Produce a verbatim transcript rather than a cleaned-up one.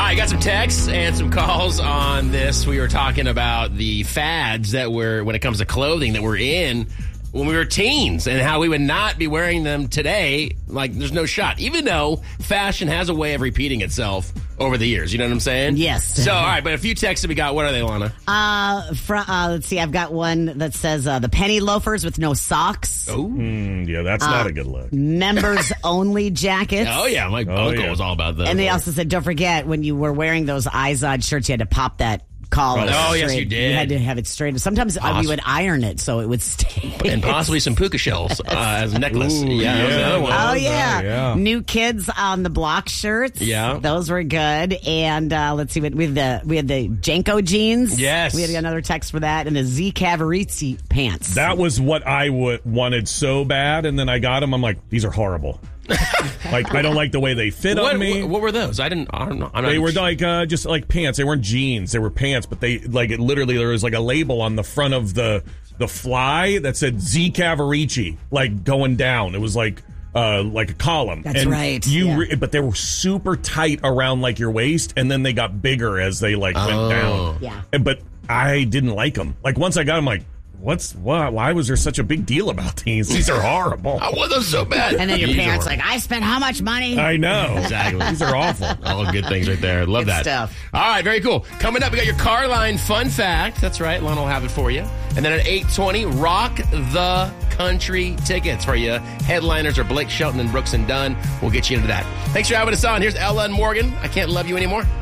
right, got some texts and some calls on this. We were talking about the fads that were, when it comes to clothing, that were in when we were teens and how we would not be wearing them today. Like, there's no shot. Even though fashion has a way of repeating itself over the years. You know what I'm saying? Yes. So, all right, but a few texts that we got. What are they, Lana? Uh, from, uh, let's see. I've got one that says uh, the penny loafers with no socks. Oh, mm, yeah, that's uh, not a good look. Members only jackets. Oh yeah, my oh, uncle yeah. was all about that. And they also said, don't forget when you were wearing those Izod shirts, you had to pop that collar. Oh, yes, straight. you did. You had to have it straight. Sometimes uh, we would iron it so it would stay. And possibly some puka shells uh, as a necklace. Ooh, yeah, that was the other one. Oh, yeah. yeah. New Kids on the Block shirts. Yeah. Those were good. And uh, let's see, we had the we had the Janko jeans. Yes. We had another text for that. And the Z Cavarizzi pants. That was what I w- wanted so bad, and then I got them. I'm like, these are horrible. Like, I don't like the way they fit What, on me. what, what were those? I didn't. I don't know. I'm not They were sure. like uh, just like pants. They weren't jeans. They were pants, but they like it literally there was like a label on the front of the the fly that said Z Cavarici, like going down. It was like uh, like a column. That's and right. You, yeah. re- but they were super tight around like your waist, and then they got bigger as they like Oh. went down. Yeah. And, but I didn't like them. Like once I got them, like. What's why, why was there such a big deal about these? These are horrible. I want those so bad. And then your These parents are- like, I spent how much money? I know. Exactly. These are awful. All good things right there. Love Good that. stuff. All right, very cool. Coming up, we got your Carline fun fact. That's right. Lana will have it for you. And then at eight twenty, Rock the Country tickets for you. Headliners are Blake Shelton and Brooks and Dunn. We'll get you into that. Thanks for having us on. Here's Ella and Morgan. I Can't Love You Anymore.